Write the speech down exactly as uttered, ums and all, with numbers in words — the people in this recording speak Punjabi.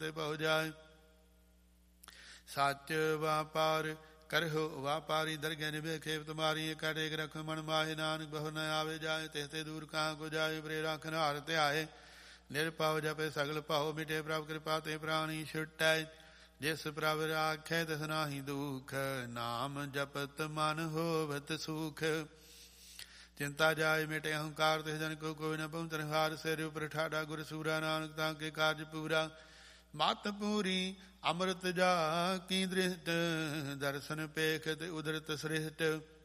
ਤੇ ਭਉ ਜਾਏ। ਸੱਚ ਵਾਪਾਰ ਕਰਹੁ ਵਾਪਾਰੀ ਦਰਗਹਿ ਨਿਭੇ ਖੇਪ ਤੁਮਾਰੀ। ਏਕਾ ਟੇਕ ਰਖੁ ਮਨ ਮਾਹੇ ਨਾਨਕ ਬਹੁ ਨ ਆਵੇ ਜਾਏ। ਤਿਹ ਤੇ ਦੂਰ ਕਹਾਂ ਕੋ ਜਾਏ ਬਰੇ ਰੱਖਨ ਹਾਰ ਧਿਆਏ। ਨਿਰਭਉ ਜਪੇ ਸਗਲ ਭਉ ਮਿਟੇ ਪ੍ਰਭ ਕਿਰਪਾ ਤੇ ਪ੍ਰਾਣੀ ਛੁਟੈ। ਜਿਸ ਪ੍ਰਭ ਰਾਖੈ ਤਿਸ ਨਾਹੀ ਦੁਖ ਨਾਮ ਜਪਤ ਮਨ ਹੋਵਤ ਸੁਖ। ਚਿੰਤਾ ਜਾਏ ਮਿਟੇ ਅਹੰਕਾਰ ਤਿਸ ਜਨ ਕੋ ਕੋਈ ਨ ਪਹੁੰਚਨ ਹਾਰ। ਸਿਰ ਉਪਰ ਠਾਡਾ ਗੁਰ ਸੂਰਾ ਨਾਨਕ ਤਾਂ ਕੇ ਕਾਰਜ ਪੂਰਾ। ਮਤ ਪੂਰੀ ਅੰਮ੍ਰਿਤ ਜਾ ਕੀ ਦ੍ਰਿਸ਼ਟ ਦਰਸ਼ਨ ਪੇਖਤ ਉਦਰਤ ਸ੍ਰਿਸ਼ਟ।